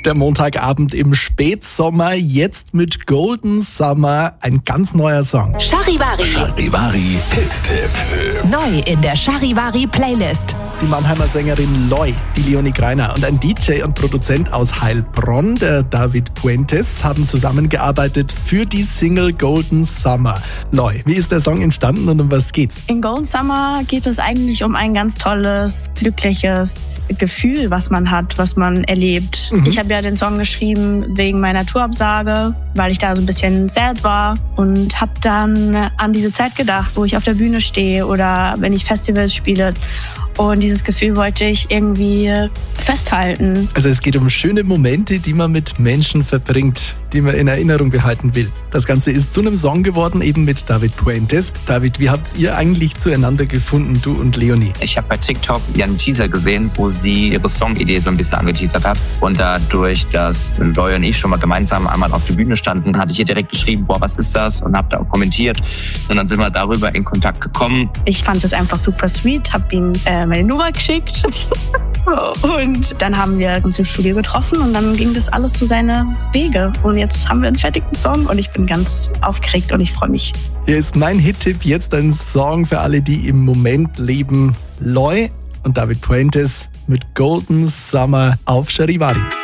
Der Montagabend im Spätsommer, jetzt mit Golden Summer, ein ganz neuer Song. Charivari. Charivari Hit-Tipp. Neu in der Charivari Playlist. Die Mannheimer Sängerin Loi, die Leonie Greiner und ein DJ und Produzent aus Heilbronn, der David Puentes, haben zusammengearbeitet für die Single Golden Summer. Loi, wie ist der Song entstanden und um was geht's? In Golden Summer geht es eigentlich um ein ganz tolles, glückliches Gefühl, was man hat, was man erlebt. Ich habe ja den Song geschrieben wegen meiner Tourabsage, weil ich da so ein bisschen sad war und habe dann an diese Zeit gedacht, wo ich auf der Bühne stehe oder wenn ich Festivals spiele. Und dieses Gefühl wollte ich irgendwie festhalten. Also es geht um schöne Momente, die man mit Menschen verbringt, die man in Erinnerung behalten will. Das Ganze ist zu einem Song geworden, eben mit David Puentes. David, wie habt ihr eigentlich zueinander gefunden, du und Leonie? Ich habe bei TikTok einen Teaser gesehen, wo sie ihre Songidee so ein bisschen angeteasert hat. Und dadurch, dass Loi und ich schon mal gemeinsam einmal auf der Bühne standen, hatte ich ihr direkt geschrieben, boah, was ist das? Und habe da auch kommentiert. Und dann sind wir darüber in Kontakt gekommen. Ich fand es einfach super sweet, habe ihm meine Nummer geschickt. Und dann haben wir uns im Studio getroffen und dann ging das alles zu seine Wege. Und jetzt haben wir einen fertigen Song und ich bin ganz aufgeregt und ich freue mich. Hier ist mein Hit-Tipp, jetzt ein Song für alle, die im Moment leben. Loi und David Puentes mit Golden Summer auf Charivari.